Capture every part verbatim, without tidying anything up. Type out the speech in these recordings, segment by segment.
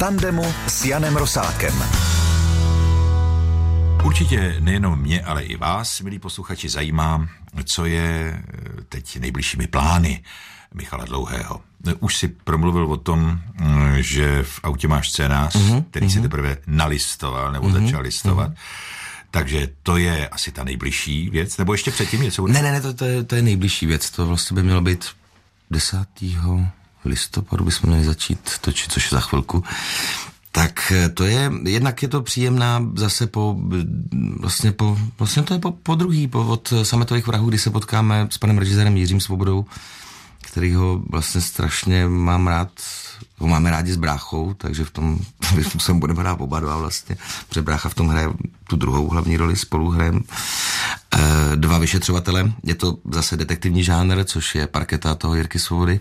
tandemu s Janem Rosákem. Určitě nejenom mě, ale i vás, milí posluchači, zajímá, co je teď nejbližšími plány Michala Dlouhého. Už si promluvil o tom, že v autě máš scénář, mm-hmm. který si teprve nalistoval nebo mm-hmm. začal listovat. Mm-hmm. Takže to je asi ta nejbližší věc, nebo ještě předtím něco? Ne, ne, ne, to, to, je, to je nejbližší věc. To vlastně by mělo být desátého listopadu bychom měli začít točit, což je za chvilku. Tak to je, jednak je to příjemná zase po, vlastně po, vlastně to je po, po druhý, po, od Sametových vrahů, kdy se potkáme s panem režisérem Jiřím Svobodou, kterýho vlastně strašně mám rád, ho máme rádi s bráchou, takže v tom způsobem budeme hrát oba dva vlastně, protože brácha v tom hraje tu druhou hlavní roli, spolu hrajeme e, dva vyšetřovatele, je to zase detektivní žánr, což je parketa toho Jirky Svobody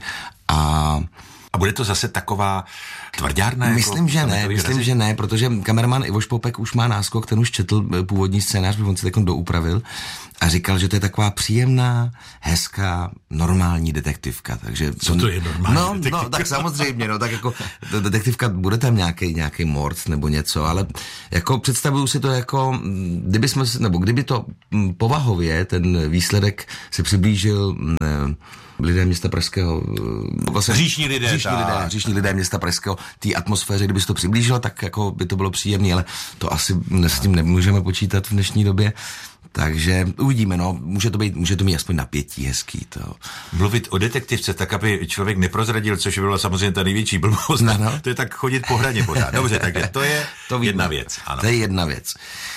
a A bude to zase taková tvrdárna? Myslím, jako že ne, myslím, razy? že ne, protože kameraman Ivoš Popek už má náskok, ten už četl původní scénář, on si takový doupravil a říkal, že to je taková příjemná, hezká, normální detektivka. Takže Co to je normální no, detektivka? No, tak samozřejmě, no, tak jako detektivka, bude tam nějaký nějaký mord nebo něco, ale jako představuju si to jako, kdyby jsme, nebo kdyby to povahově, ten výsledek se přiblížil ne, lidé města Pražského. Vlastně, hříšní lidé. Hříšní lidé, hříšní lidé města Pražského. Té atmosféře, kdyby se to přiblížilo, tak jako by to bylo příjemné, ale to asi s tím nemůžeme počítat v dnešní době. Takže uvidíme, no, může to být, může to mít aspoň napětí hezký. To. Mluvit o detektivce, tak aby člověk neprozradil, což byla samozřejmě ta největší blbost. No, no. To je tak chodit po hraně pořád. Dobře, takže to je to jedna věc. Ano. To je jedna věc.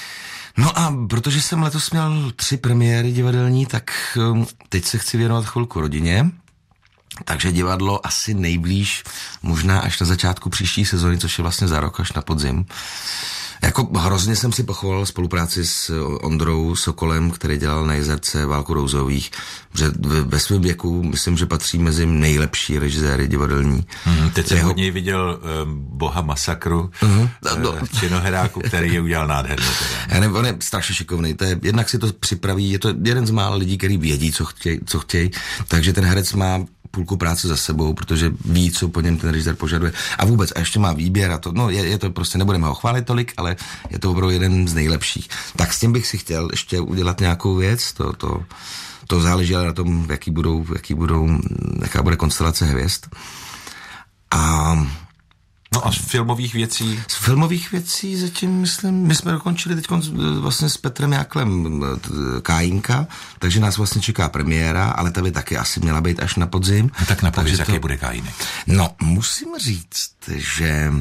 No a protože jsem letos měl tři premiéry divadelní, tak um, teď se chci věnovat chvilku rodině. Takže divadlo asi nejblíž, možná až na začátku příští sezóny, což je vlastně za rok, až na podzim. Jako hrozně jsem si pochválil spolupráci s Ondrou Sokolem, který dělal na Jezerce Válku rouzových, protože ve svém věku myslím, že patří mezi nejlepší režiséry divadelní. Hmm, teď jsem Jeho... hodně viděl um, Boha masakru, uh-huh. uh, činoheráku, který je udělal nádherně. Já nevím, on je strašně šikovný. To je, jednak si to připraví, je to jeden z mála lidí, který vědí, co chtějí, co chtějí, takže ten herec má půlku práce za sebou, protože ví, co po něm ten režisér požaduje. A vůbec, a ještě má výběr a to, no je, je to prostě, nebudeme ho chválit tolik, ale je to opravdu jeden z nejlepších. Tak s tím bych si chtěl ještě udělat nějakou věc, to, to, to záleží ale na tom, jaký budou, jaký budou, jaká bude konstelace hvězd. A No a z filmových věcí? Z filmových věcí zatím, myslím, my jsme dokončili teď vlastně s Petrem Jáklem Kájinka, takže nás vlastně čeká premiéra, ale ta by taky asi měla být až na podzim. No tak napověz, jaký to... bude Kájinek. No, musím říct, že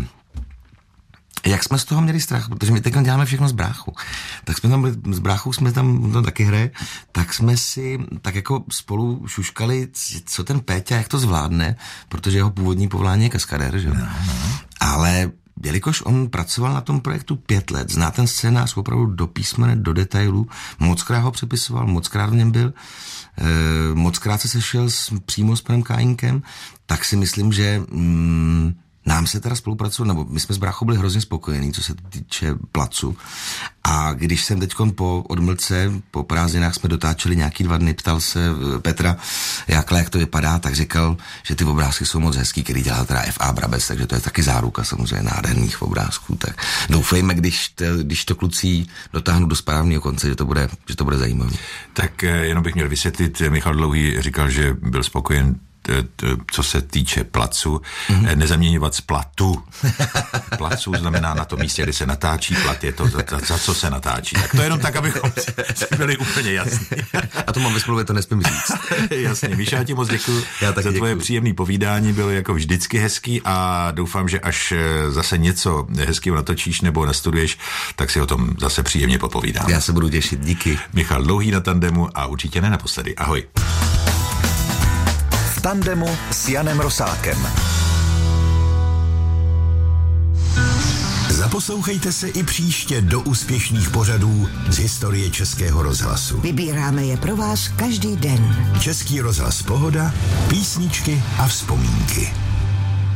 jak jsme z toho měli strach, protože my teď děláme všechno z bráchu, tak jsme tam, s bráchou jsme tam, tam taky hraje, tak jsme si tak jako spolu šuškali, co ten Péťa, jak to zvládne, protože jeho původní povolání je kaskadér, že jo. No, no. Ale jelikož on pracoval na tom projektu pět let, zná ten scénář opravdu do písmene, do detailů, mockrát ho přepisoval, mockrát v něm byl, e, mockrát se sešel s, přímo s panem Kájinkem, tak si myslím, že mm, nám se teda spolupracuje, nebo my jsme s bráchou byli hrozně spokojení, co se týče placu. A když jsem teďkon po odmlce, po prázdninách jsme dotáčeli nějaký dva dny, ptal se Petra Jákla, jak to vypadá, tak říkal, že ty obrázky jsou moc hezký, který dělal teda F A Brabec, takže to je taky záruka samozřejmě nádherných obrázků. Tak doufejme, když to, když to kluci dotáhnu do správného konce, že to bude, že to bude zajímavé. Tak jenom bych měl vysvětlit, Michal Dlouhý říkal, že byl spokojen, co se týče placu, mm-hmm. nezaměňovat z platu. Placu znamená na tom místě, kde se natáčí, plat je to, za, za co se natáčí. Tak to je jenom tak, abychom si byli úplně jasní. A to mám ve smlouvě, to nesmím říct. Jasně, Míša, já ti moc děkuji za tvoje děkuju. příjemné povídání, bylo jako vždycky hezký a doufám, že až zase něco hezkého natočíš nebo nastuduješ, tak si o tom zase příjemně popovídám. Já se budu těšit, díky. Michal Dlouhý na tandemu a určitě ne naposledy. Ahoj. Tandemu s Janem Rosákem. Zaposlouchejte se i příště do úspěšných pořadů z historie Českého rozhlasu. Vybíráme je pro vás každý den. Český rozhlas Pohoda, písničky a vzpomínky.